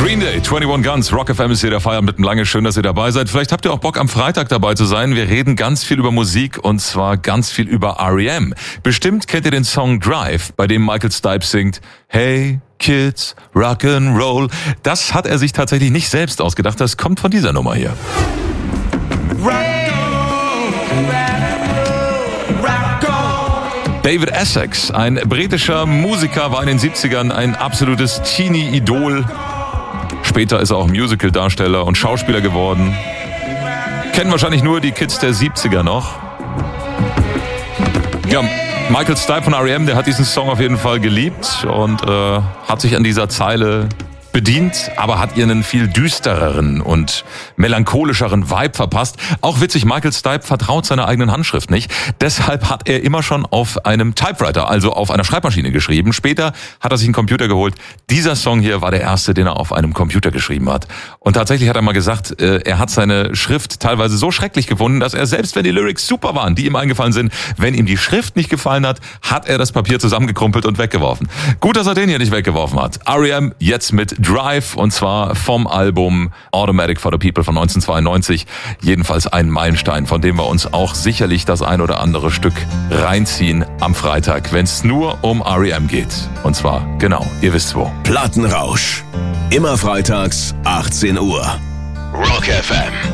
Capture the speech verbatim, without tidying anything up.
Green Day, einundzwanzig Guns, Rock F M ist hier der Feier mitten lange. Schön, dass ihr dabei seid. Vielleicht habt ihr auch Bock, am Freitag dabei zu sein. Wir reden ganz viel über Musik und zwar ganz viel über R E M. Bestimmt kennt ihr den Song Drive, bei dem Michael Stipe singt, Hey Kids, Rock'n'Roll. Das hat er sich tatsächlich nicht selbst ausgedacht. Das kommt von dieser Nummer hier. David Essex, ein britischer Musiker, war in den siebzigern ein absolutes Teenie-Idol. Später ist er auch Musical-Darsteller und Schauspieler geworden. Kennen wahrscheinlich nur die Kids der siebziger noch. Ja, Michael Stipe von R E M, der hat diesen Song auf jeden Fall geliebt und äh, hat sich an dieser Zeile bedient, aber hat ihr einen viel düstereren und melancholischeren Vibe verpasst. Auch witzig, Michael Stipe vertraut seiner eigenen Handschrift nicht. Deshalb hat er immer schon auf einem Typewriter, also auf einer Schreibmaschine geschrieben. Später hat er sich einen Computer geholt. Dieser Song hier war der erste, den er auf einem Computer geschrieben hat. Und tatsächlich hat er mal gesagt, er hat seine Schrift teilweise so schrecklich gefunden, dass er selbst, wenn die Lyrics super waren, die ihm eingefallen sind, wenn ihm die Schrift nicht gefallen hat, hat er das Papier zusammengekrumpelt und weggeworfen. Gut, dass er den hier nicht weggeworfen hat. R E M jetzt mit Drive und zwar vom Album Automatic for the People von neunzehnhundertzweiundneunzig. Jedenfalls ein Meilenstein, von dem wir uns auch sicherlich das ein oder andere Stück reinziehen am Freitag, wenn es nur um R E M geht. Und zwar, genau, ihr wisst wo. Plattenrausch. Immer freitags, achtzehn Uhr. Rock F M.